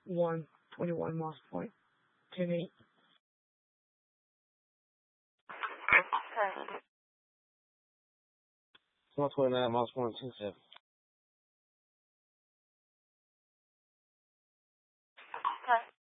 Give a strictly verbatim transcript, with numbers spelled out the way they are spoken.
one, twenty-one miles per point, ten eight. Okay. one twenty-nine miles per point, ten seven. Okay.